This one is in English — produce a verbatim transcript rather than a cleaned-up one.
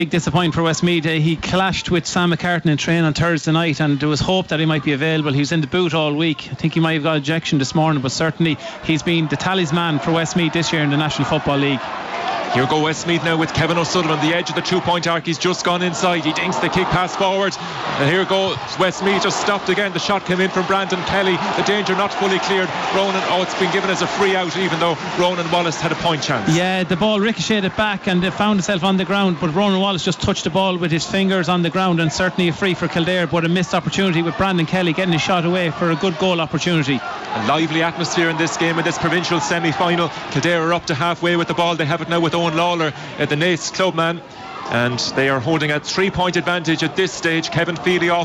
Big disappointment for Westmeath. Uh, he clashed with Sam McCartan in train on Thursday night, and there was hope that he might be available. He was in the boot all week. I think he might have got ejection this morning, but certainly he's been the talisman for Westmeath this year in the National Football League. Here go Westmeath now with Kevin O'Sullivan, the edge of the two-point arc. He's just gone inside. He dinks the kick pass forward. And here goes Westmeath, just stopped again. The shot came in from Brandon Kelly. The danger not fully cleared. Ronan, oh, it's been given as a free out, even though Ronan Wallace had a point chance. Yeah, the ball ricocheted back and it found itself on the ground, but Ronan Wallace just touched the ball with his fingers on the ground, and certainly a free for Kildare, but a missed opportunity with Brandon Kelly getting his shot away for a good goal opportunity. A lively atmosphere in this game, in this provincial semi-final. Kildare are up to halfway with the ball. They have it now with Owen Lawler at the Naas clubman, and they are holding a three-point advantage at this stage. Kevin Feely off